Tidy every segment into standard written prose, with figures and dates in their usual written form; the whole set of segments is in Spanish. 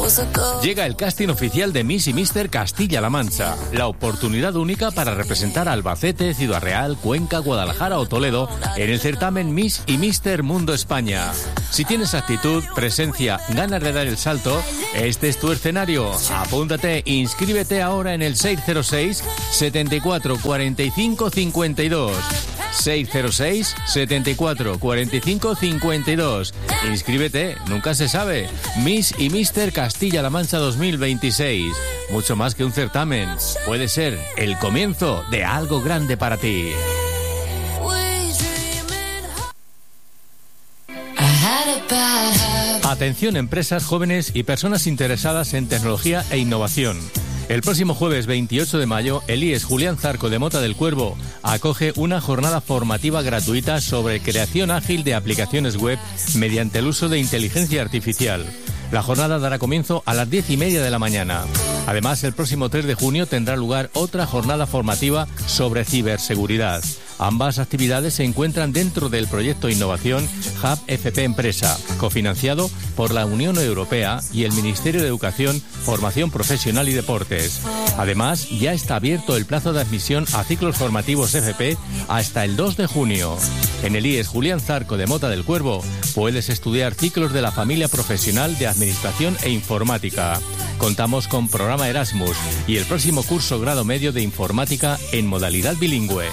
Llega el casting oficial de Miss y Mister Castilla-La Mancha. La oportunidad única para representar a Albacete, Ciudad Real, Cuenca, Guadalajara o Toledo en el certamen Miss y Mister Mundo España. Si tienes actitud, presencia, ganas de dar el salto, este es tu escenario. Apúntate, inscríbete ahora en el 606 74 45 52. 606 74 45 52. Inscríbete, nunca se sabe. Miss y Mister Castilla-La Mancha 2026. Mucho más que un certamen. Puede ser el comienzo de algo grande para ti. Atención, empresas, jóvenes y personas interesadas en tecnología e innovación. El próximo jueves 28 de mayo, el IES Julián Zarco de Mota del Cuervo acoge una jornada formativa gratuita sobre creación ágil de aplicaciones web mediante el uso de inteligencia artificial. La jornada dará comienzo a las 10:30 de la mañana. Además, el próximo 3 de junio tendrá lugar otra jornada formativa sobre ciberseguridad. Ambas actividades se encuentran dentro del proyecto Innovación Hub FP Empresa, cofinanciado por la Unión Europea y el Ministerio de Educación, Formación Profesional y Deportes. Además, ya está abierto el plazo de admisión a ciclos formativos FP hasta el 2 de junio. En el IES Julián Zarco de Mota del Cuervo puedes estudiar ciclos de la familia profesional de Administración e Informática. Contamos con programa Erasmus y el próximo curso grado medio de Informática en modalidad bilingüe.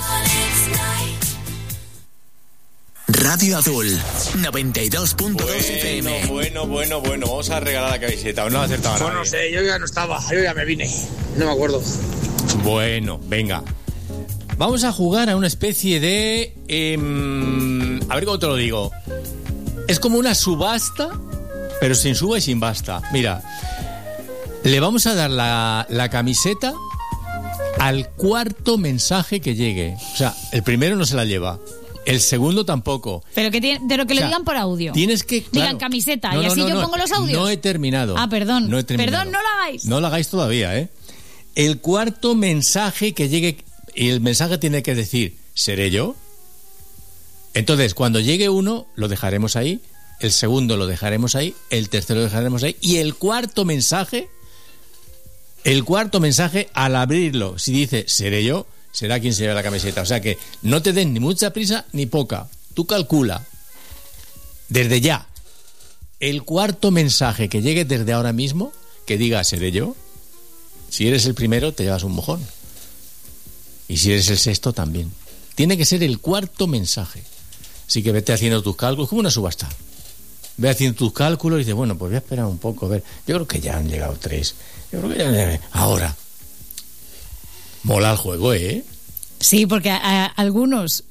Radio Azul 92.2 FM. Bueno, vamos a regalar la camiseta. No ha acertado nada. No sé, yo ya no estaba, yo ya me vine. No me acuerdo. Bueno, venga. Vamos a jugar a una especie de... a ver cómo te lo digo. Es como una subasta, pero sin suba y sin basta. Mira, le vamos a dar la camiseta al cuarto mensaje que llegue. O sea, el primero no se la lleva. El segundo tampoco. Pero que lo digan por audio. Tienes que... Claro, digan camiseta y así yo pongo los audios. No he terminado. Ah, perdón. No he terminado. Perdón, no lo hagáis. No lo hagáis todavía, ¿eh? El cuarto mensaje que llegue... Y el mensaje tiene que decir, ¿seré yo? Entonces, cuando llegue uno, lo dejaremos ahí. El segundo lo dejaremos ahí. El tercero lo dejaremos ahí. Y el cuarto mensaje, al abrirlo, si dice, ¿seré yo?, será quien se lleve la camiseta. O sea que no te den ni mucha prisa ni poca. Tú calcula. Desde ya. El cuarto mensaje que llegue desde ahora mismo, que diga, ¿seré yo? Si eres el primero, te llevas un mojón. Y si eres el sexto, también. Tiene que ser el cuarto mensaje. Así que vete haciendo tus cálculos, como una subasta. Ve haciendo tus cálculos y dices, bueno, pues voy a esperar un poco. A ver, yo creo que ya han llegado 3. Yo creo que ya... Ahora. Mola el juego, ¿eh? Sí, porque algunos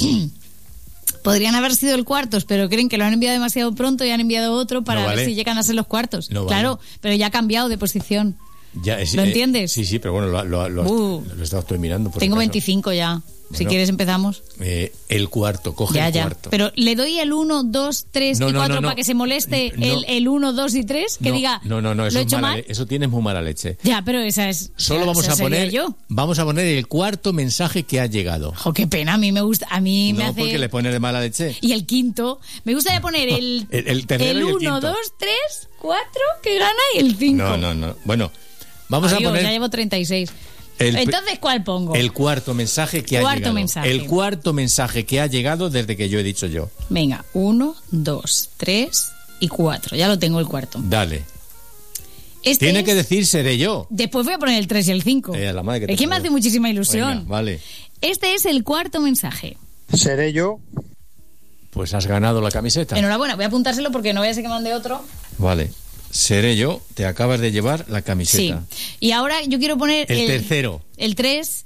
podrían haber sido el cuartos, pero creen que lo han enviado demasiado pronto y han enviado otro para ver si llegan a ser los cuartos. No claro, vale. Pero ya ha cambiado de posición. Ya, ¿Lo entiendes? Sí, pero bueno, lo he estado mirando. Tengo 25 ya. Bueno, si quieres empezamos. El cuarto, coge el cuarto. Pero le doy el 1, 2, 3 y 4 para que se moleste el 1, 2 y 3, que diga, No, eso ¿lo he hecho mal? Eso tienes muy mala leche. Ya, pero esa es... Solo vamos a poner el cuarto mensaje que ha llegado. ¡Jo, qué pena! A mí me gusta, me hace... No, porque le pones de mala leche. Y el quinto, me gustaría poner el 1, 2, 3, 4, que gana, y el 5. No. Bueno, vamos a poner... ya llevo 36. Entonces, ¿cuál pongo? El cuarto mensaje que ha llegado. El cuarto mensaje que ha llegado desde que yo he dicho yo. Venga, 1, 2, 3 y 4. Ya lo tengo el cuarto. Dale. Tiene que decir seré yo. Después voy a poner el 3 y el 5. Es que me hace muchísima ilusión. Venga, vale. Este es el cuarto mensaje. ¿Seré yo? Pues has ganado la camiseta. Enhorabuena, voy a apuntárselo porque no voy a ser que mande otro. Vale. Seré yo, te acabas de llevar la camiseta. Sí. Y ahora yo quiero poner el tercero. El 3.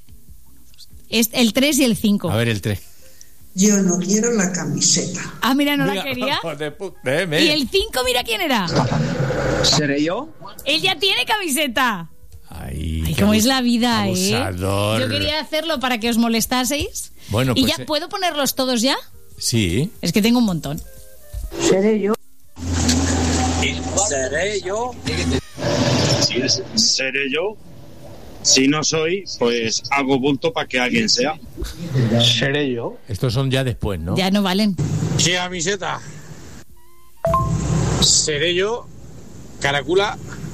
El 3 y el 5. A ver, el 3. Yo no quiero la camiseta. Ah, mira, no la quería. Y el 5, mira quién era. ¿Seré yo? Él ya tiene camiseta. Ay, cómo es la vida, abusador. Yo quería hacerlo para que os molestaseis. Bueno, pues... ¿Y ya puedo ponerlos todos ya? Sí. Es que tengo un montón. ¿Seré yo? ¿Seré yo? ¿Seré yo? Si no soy, pues hago bulto para que alguien sea. ¿Seré yo? Estos son ya después, ¿no? Ya no valen. ¿Qué camiseta? ¿Seré yo? Caracula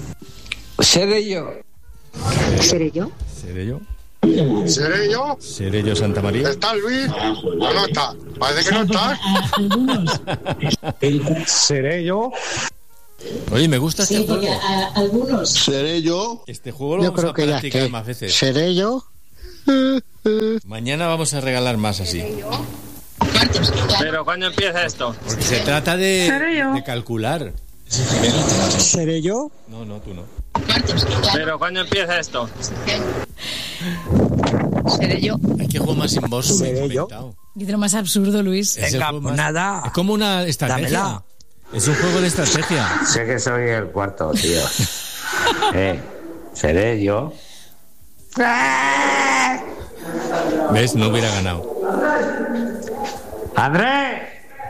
Seré yo. ¿Seré yo? ¿Seré yo? ¿Seré yo? ¿Seré yo Santa María? ¿Está Luis? ¿O no está? Parece que no está. Seré yo. Oye, me gusta este juego. Algunos. ¿Seré yo? Este juego lo Yo vamos creo a que ya practicar esté. más veces. ¿Seré yo? Mañana vamos a regalar más así. Pero ¿cuándo empieza esto? Porque se trata de calcular. ¿Seré yo? No, tú no. Pero ¿cuándo empieza esto? ¿Seré yo? Hay que jugar más sin voz. ¿Seré yo? Dice lo más absurdo, Luis. Es el Venga, juego pues más- nada. Es como una estrategia. Dámela. Es un juego de estrategia. Sé que soy el cuarto, tío. ¿Seré yo? ¿Ves? No hubiera ganado. ¡Andrés!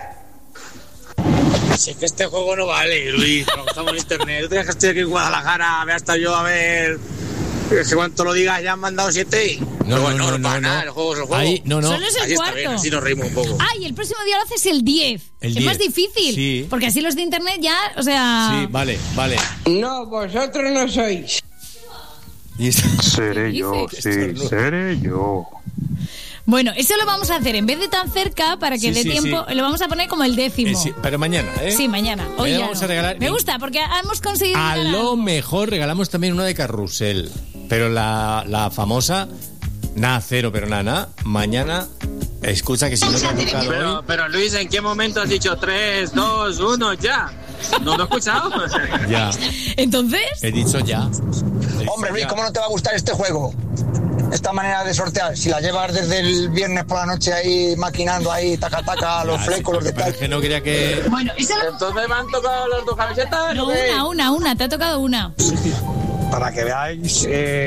Si es que este juego no vale, Luis. Estamos en internet. Tú tienes que estoy aquí en Guadalajara. Ve hasta yo a ver. Es que cuanto lo digas ya han mandado 7. No, para nada. El juego es el juego. Ahí, no. Solo es el Así está cuarto. bien, así nos reímos un poco. Ah, y el próximo día lo haces el 10. El Es 10. más difícil. Sí. Porque así los de internet ya, o sea... Sí, vale. No, vosotros no sois. Y esto- Seré yo, Dice. sí, seré yo. Bueno, eso lo vamos a hacer en vez de tan cerca para que Sí, dé sí, tiempo. sí. Lo vamos a poner como el décimo. sí, pero mañana, ¿eh? Sí, mañana. Hoy Mañana ya vamos no. a regalar- Me gusta porque hemos conseguido. A regalar lo algo. mejor regalamos también una de Carrusel. Pero la famosa, nada, cero, pero nada. Mañana, escucha que si no te ha tocado hoy. Pero Luis, ¿en qué momento has dicho 3, 2, 1, ya? ¿No lo he escuchado? Ya, Entonces, he dicho ya. Hombre, Luis, ¿cómo no te va a gustar este juego? Esta manera de sortear, si la llevas desde el viernes por la noche ahí maquinando ahí, taca, los flecos, los Es detalles. que no quería que... bueno, eso lo... Entonces me han tocado las dos camisetas. No, ¿o qué? una. Te ha tocado una. Para que veáis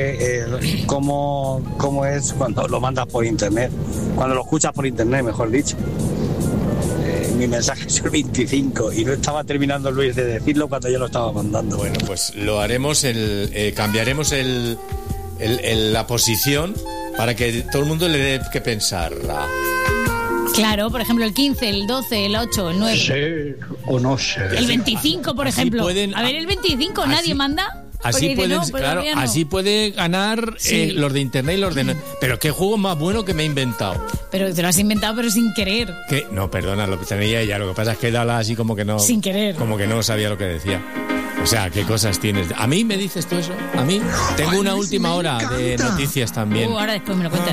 cómo es cuando lo mandas por internet. Cuando lo escuchas por internet, mejor dicho. Mi mensaje es el 25 y no estaba terminando Luis de decirlo cuando yo lo estaba mandando. Bueno, pues lo haremos, cambiaremos la posición para que todo el mundo le dé que pensar. Claro, por ejemplo, el 15, el 12, el 8, el 9. Ser o no ser. El 25, por Así ejemplo. pueden- A ver, el 25, así- nadie manda. Así Porque dice, pueden, no, pues claro, todavía no. así puede ganar Sí. los de internet y los de... Pero qué juego más bueno que me he inventado. Pero te lo has inventado, pero sin querer. ¿Qué? No, perdona, lo tenía ella. Lo que pasa es que he dado así como que no... Sin querer. Como que no sabía lo que decía. O sea, ¿qué cosas tienes? ¿A mí me dices tú eso? ¿A mí? Tengo una última hora de noticias también. Ahora después me lo cuentas.